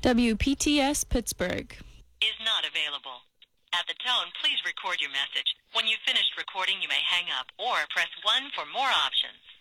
WPTS Pittsburgh. Is not available. At the tone, please record your message. When you've finished recording, you may hang up or press 1 for more options.